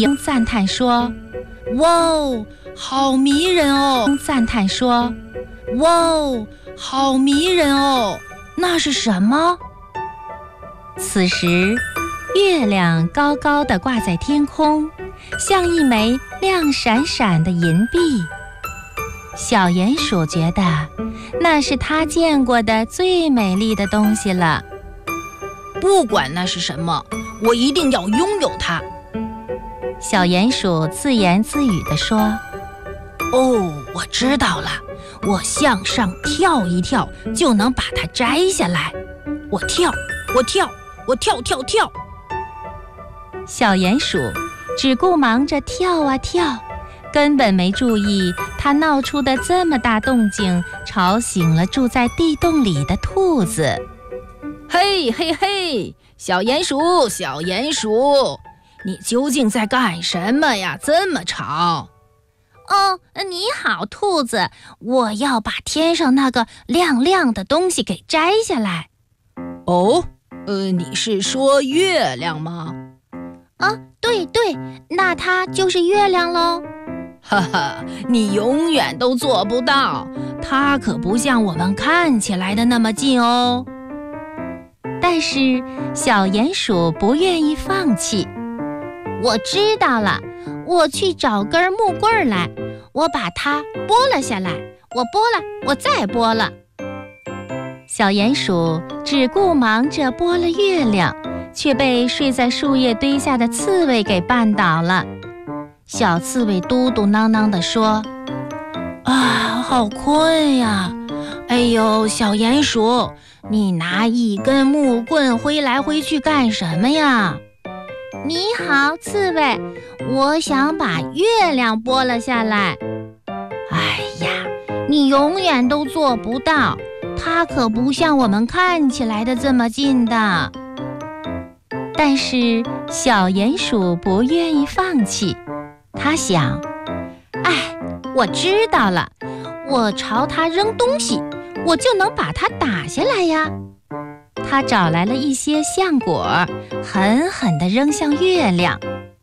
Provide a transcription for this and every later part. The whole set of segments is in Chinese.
鹰赞叹说：“哇哦，好迷人哦！”赞叹说：“哇哦，好迷人哦！那是什么？”此时，月亮高高地挂在天空，像一枚亮闪闪的银币。小鼹鼠觉得那是它见过的最美丽的东西了。 不管那是什么，我一定要拥有它。 小鼹鼠自言自语地说：“ 哦，我知道了，我向上跳一跳就能把它摘下来。我跳，我跳，我跳跳跳。” 小鼹鼠只顾忙着跳啊跳，根本没注意它闹出的这么大动静，吵醒了住在地洞里的兔子。 嘿嘿嘿，小鼹鼠，小鼹鼠，你究竟在干什么呀？这么吵！ 哦，你好，兔子，我要把天上那个亮亮的东西给摘下来。 哦，你是说月亮吗？ 啊，对对，那它就是月亮喽。 哈哈，你永远都做不到，它可不像我们看起来的那么近哦。 但是小鼹鼠不愿意放弃。我知道了，我去找根木棍来，我把它拨了下来，我拨了，我再拨了。小鼹鼠只顾忙着拨了月亮，却被睡在树叶堆下的刺猬给绊倒了。小刺猬嘟嘟囔囔地说：“ 啊，好困呀！哎呦，小鼹鼠，你拿一根木棍挥来挥去干什么呀？”“ 你好，刺猬，我想把月亮拨了下来。”“ 哎呀， 你永远都做不到，它可不像我们看起来的这么近的。”但是小鼹鼠不愿意放弃，他想：“哎，我知道了，我朝它扔东西，我就能把它打下来呀。”他找来了一些橡果，狠狠地扔向月亮。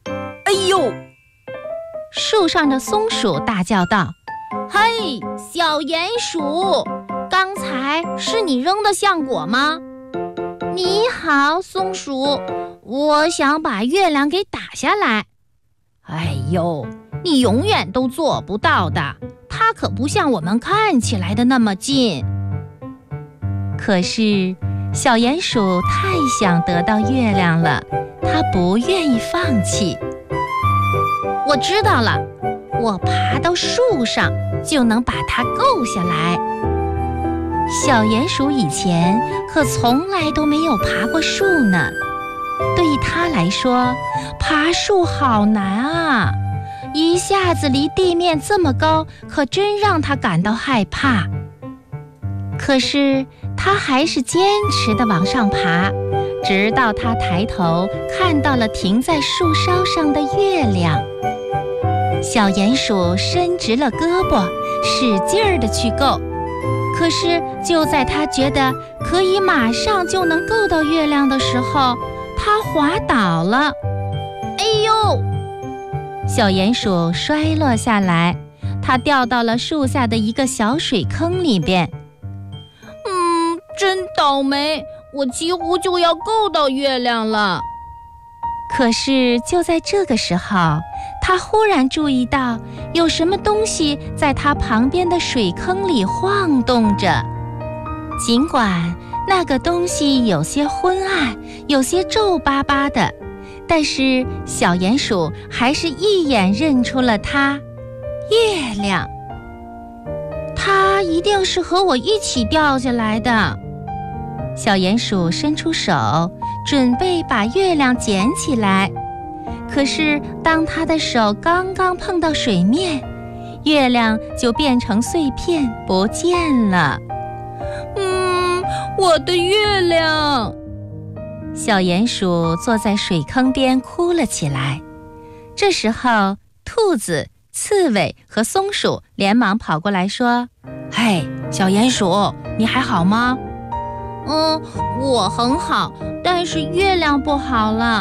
“哎呦！” 树上的松鼠大叫道：“嘿，小鼹鼠，刚才是你扔的橡果吗？”“你好，松鼠，我想把月亮给打下来。”“ 哎呦， 你永远都做不到的，它可不像我们看起来的那么近。”可是小鼹鼠太想得到月亮了，它不愿意放弃。“我知道了，我爬到树上就能把它够下来。”小鼹鼠以前可从来都没有爬过树呢，对它来说，爬树好难啊，一下子离地面这么高，可真让它感到害怕。可是它还是坚持地往上爬，直到它抬头看到了停在树梢上的月亮。小鼹鼠伸直了胳膊，使劲儿地去够。可是就在它觉得可以马上就能够到月亮的时候，它滑倒了。“哎呦！”小鼹鼠摔落下来，它掉到了树下的一个小水坑里边。“真倒霉，我几乎就要够到月亮了。”可是就在这个时候，他忽然注意到有什么东西在他旁边的水坑里晃动着。尽管那个东西有些昏暗，有些皱巴巴的，但是小鼹鼠还是一眼认出了它——月亮。它一定是和我一起掉下来的。小鼹鼠伸出手，准备把月亮捡起来。可是当他的手刚刚碰到水面，月亮就变成碎片不见了。我的月亮！小鼹鼠坐在水坑边哭了起来。这时候，兔子、刺猬和松鼠连忙跑过来说：“ 嘿，小鼹鼠，你还好吗？”“ 我很好，但是月亮不好了。”